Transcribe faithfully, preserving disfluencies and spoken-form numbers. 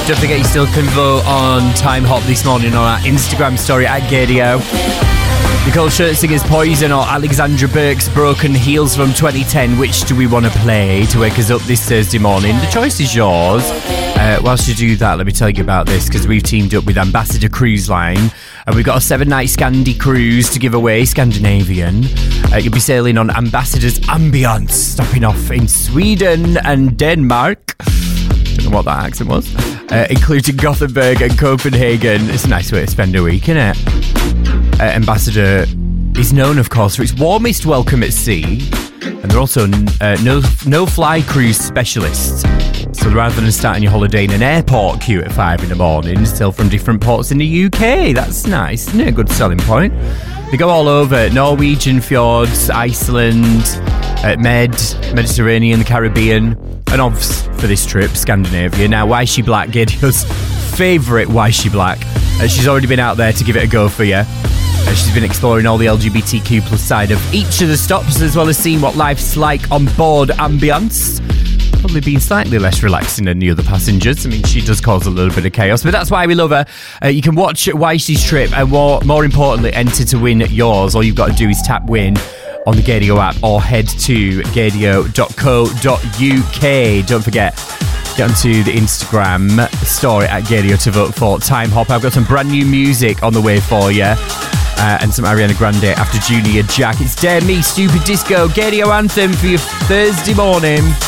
Don't forget you still can vote on Time Hop this morning on our Instagram story at Gadio. Nicole Scherzinger's Poison or Alexandra Burke's Broken Heels from twenty ten. Which do we want to play to wake us up this Thursday morning? The choice is yours. Uh, whilst you do that, let me tell you about this, because we've teamed up with Ambassador Cruise Line and we've got a seven-night Scandi cruise to give away, Scandinavian. Uh, you'll be sailing on Ambassador's Ambiance, stopping off in Sweden and Denmark. Don't know what that accent was. Uh, including Gothenburg and Copenhagen. It's a nice way to spend a week, isn't it? Uh, Ambassador is known, of course, for its warmest welcome at sea, and they're also uh, no no fly cruise specialists. So rather than starting your holiday in an airport queue at five in the morning, sail from different ports in the U K. That's nice, isn't it? A good selling point. They go all over: Norwegian fjords, Iceland, uh, Med, Mediterranean, the Caribbean, and obviously for this trip, Scandinavia. Now, why is she black? Gidio's favourite Why is she black? Uh, she's already been out there to give it a go for you. Uh, she's been exploring all the L G B T Q plus side of each of the stops, as well as seeing what life's like on board Ambiance. Probably being slightly less relaxing than the other passengers. I mean, she does cause a little bit of chaos, but that's why we love her. Uh, you can watch Weishy's trip and more, more importantly, enter to win yours. All you've got to do is tap win on the Gadio app or head to gadio dot co dot uk. Don't forget, get onto the Instagram story at Gadio to vote for Time Hop. I've got some brand new music on the way for you. Uh, and some Ariana Grande after Junior Jack. It's Dare Me, Stupid Disco, Gadio anthem for your Thursday morning.